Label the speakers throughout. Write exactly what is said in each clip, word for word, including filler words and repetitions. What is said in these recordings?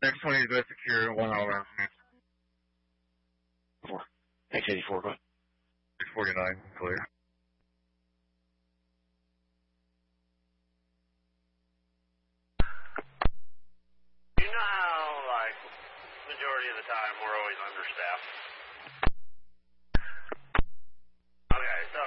Speaker 1: Next twenty is best secure, one all around.
Speaker 2: Four. X eighty-four, go ahead.
Speaker 1: six forty-nine, clear.
Speaker 3: You know how, like, majority of the time we're always understaffed? Okay, so,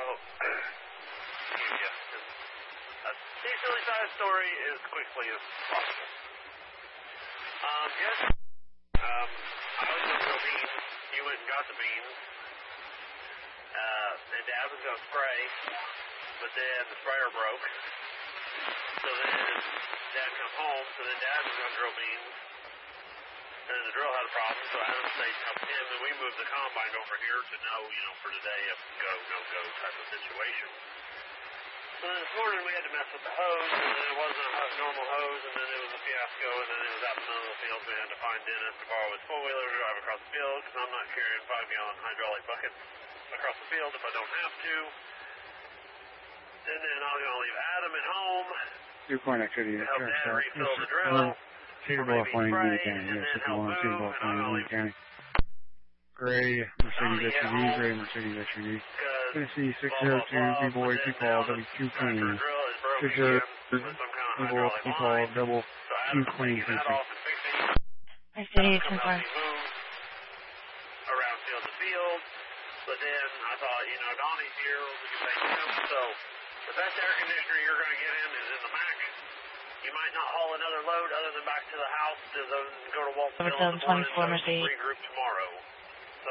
Speaker 3: a decently sized story as quickly as possible. Um, yes, um, I was going to grow beans. You went and got the beans. Uh, and Dad was going to spray, but then the sprayer broke. So then Dad come home, so then Dad was going to drill beans. And then the drill had a problem, so I had to stay help him, and we moved the combine over here to know, you know, for today, a go, no-go type of situation. So then this morning we had to mess with the hose, and then it wasn't a normal hose, and then it was a fiasco, and then it was out in the middle of the field. We had to find Dennis to borrow his four-wheeler to drive across the field, because I'm not carrying five-gallon hydraulic buckets across the field if I don't have to. And then I was going to leave Adam at home
Speaker 4: Two point activity.
Speaker 3: to help
Speaker 4: Sure,
Speaker 3: Dad
Speaker 4: sure.
Speaker 3: refill the
Speaker 4: Yes,
Speaker 3: drill,
Speaker 4: um, Cedar
Speaker 3: or
Speaker 4: Bluff,
Speaker 3: maybe
Speaker 4: Wayne,
Speaker 3: spray,
Speaker 4: Union County.
Speaker 3: and
Speaker 4: Yes,
Speaker 3: then
Speaker 4: if you
Speaker 3: help
Speaker 4: want
Speaker 3: move,
Speaker 4: Cedar Bluff,
Speaker 3: and I'm
Speaker 4: Wayne,
Speaker 3: going to
Speaker 4: Union
Speaker 3: leave
Speaker 4: County. Gray, Mercedes
Speaker 3: Donnie
Speaker 4: S
Speaker 3: at
Speaker 4: U V,
Speaker 3: home
Speaker 4: Gray, Mercedes S U V.
Speaker 3: because
Speaker 4: Tennessee six
Speaker 3: blah,
Speaker 4: zero
Speaker 3: blah,
Speaker 4: two,
Speaker 3: blah,
Speaker 4: B-Boy,
Speaker 3: but
Speaker 4: two
Speaker 3: then
Speaker 4: call,
Speaker 3: now
Speaker 4: W
Speaker 3: the
Speaker 4: Q
Speaker 3: tractor
Speaker 4: clean.
Speaker 3: drill is broke
Speaker 4: Six zero
Speaker 3: again with some kind of
Speaker 4: B-Boy,
Speaker 3: hydraulic
Speaker 4: two call,
Speaker 3: line.
Speaker 4: double
Speaker 3: So
Speaker 4: Q
Speaker 3: Adam's
Speaker 4: clean.
Speaker 3: taking that off and fixing it.
Speaker 5: I see,
Speaker 3: Come
Speaker 5: ten
Speaker 3: help
Speaker 5: four.
Speaker 3: me move around field to field. But then I thought, you know, Donnie's here, we can thank him. So the best air conditioner you're going to get in is in the Mac. You might not haul another load other than back to the house to the, go to Waltonville in the morning
Speaker 5: twenty-four,
Speaker 3: and
Speaker 5: Mercedes.
Speaker 3: regroup tomorrow. So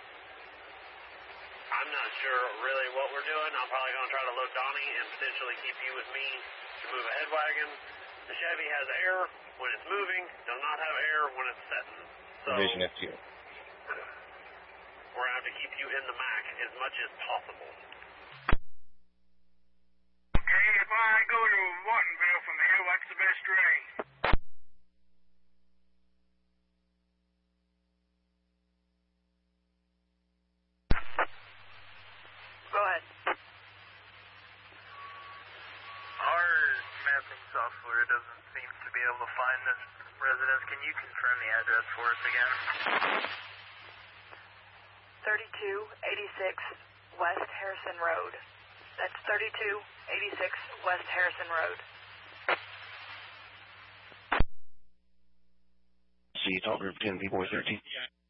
Speaker 3: I'm not sure really what we're doing. I'm probably going to try to load Donnie and potentially keep you with me to move a head wagon. The Chevy has air when it's moving, does not have air when it's setting. So
Speaker 2: Division F two.
Speaker 3: we're going to have to keep you in the Mac as much as possible.
Speaker 6: Okay, if I go to Waltonville from here, what's the best range?
Speaker 7: Go ahead.
Speaker 6: Our mapping software doesn't seem to be able to find this residence. Can you confirm the address for us again?
Speaker 7: thirty-two eighty-six West Harrison Road. That's thirty-two eighty-six West Harrison Road.
Speaker 2: See, talk group ten, B-Boy thirteen.